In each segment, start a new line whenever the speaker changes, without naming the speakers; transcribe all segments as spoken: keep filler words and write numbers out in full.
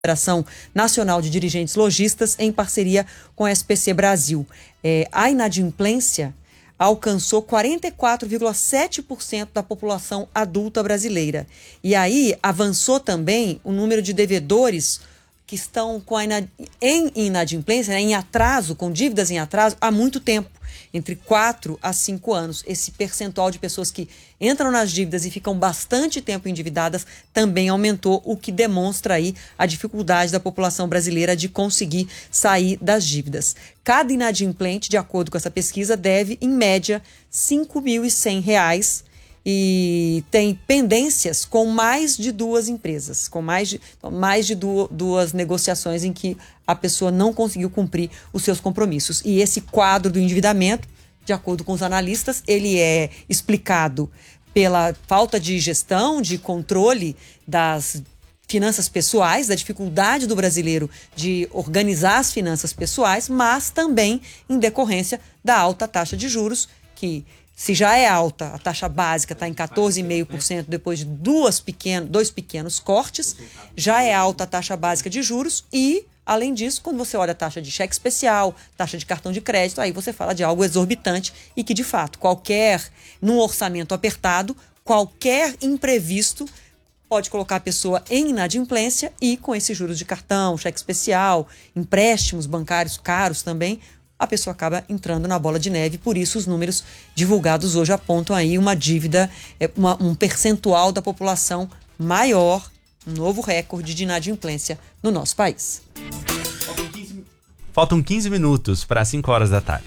Federação Nacional de Dirigentes Lojistas, em parceria com a S P C Brasil. É, a inadimplência alcançou quarenta e quatro vírgula sete por cento da população adulta brasileira. E aí avançou também o número de devedores que estão com a inad... em inadimplência, né, em atraso, com dívidas em atraso, há muito tempo, entre quatro a cinco anos. Esse percentual de pessoas que entram nas dívidas e ficam bastante tempo endividadas também aumentou, o que demonstra aí a dificuldade da população brasileira de conseguir sair das dívidas. Cada inadimplente, de acordo com essa pesquisa, deve, em média, cinco mil e cem reais e tem pendências com mais de duas empresas, com mais de, mais de du- duas negociações em que a pessoa não conseguiu cumprir os seus compromissos. E esse quadro do endividamento, de acordo com os analistas, ele é explicado pela falta de gestão, de controle das finanças pessoais, da dificuldade do brasileiro de organizar as finanças pessoais, mas também em decorrência da alta taxa de juros, que se já é alta, a taxa básica está em quatorze vírgula cinco por cento depois de duas pequeno, dois pequenos cortes, já é alta a taxa básica de juros e, além disso, quando você olha a taxa de cheque especial, taxa de cartão de crédito, aí você fala de algo exorbitante e que, de fato, qualquer, num orçamento apertado, qualquer imprevisto pode colocar a pessoa em inadimplência e, com esses juros de cartão, cheque especial, empréstimos bancários caros também, a pessoa acaba entrando na bola de neve. Por isso, os números divulgados hoje apontam aí uma dívida, uma, um percentual da população maior, um novo recorde de inadimplência no nosso país.
Faltam quinze minutos para cinco horas da tarde.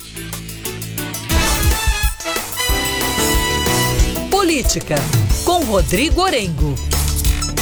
Política, com Rodrigo Orengo.